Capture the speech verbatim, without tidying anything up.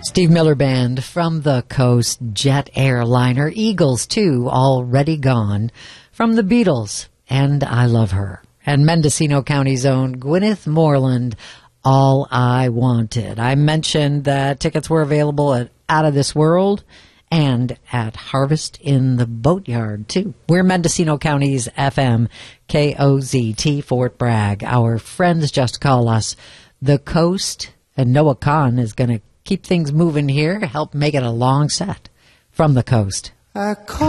Steve Miller Band from the coast, jet airliner, Eagles too, already gone, from the Beatles, and I Love Her, and Mendocino County's own Gwyneth Moreland, All I Wanted. I mentioned that tickets were available at Out of This World and at Harvest in the Boatyard too. We're Mendocino County's F M, K O Z T, Fort Bragg. Our friends just call us the Coast, and Noah Khan is going to keep things moving here, help make it a long set from the coast. I call